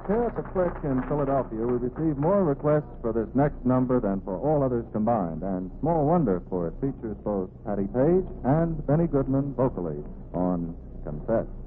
Here at the Click in Philadelphia, we receive more requests for this next number than for all others combined, and small wonder, for it features both Patty Page and Benny Goodman vocally on Confess.